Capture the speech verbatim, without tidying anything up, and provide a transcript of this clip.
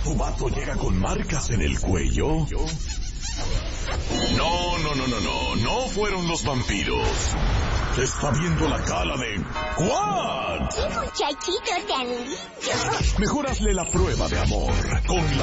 ¿Tu vato llega con marcas en el cuello? No, no, no, no, no, no fueron los vampiros. Te está viendo la cara de... ¿What? ¡Qué muchachito tan lindo! Mejor hazle la prueba de amor con la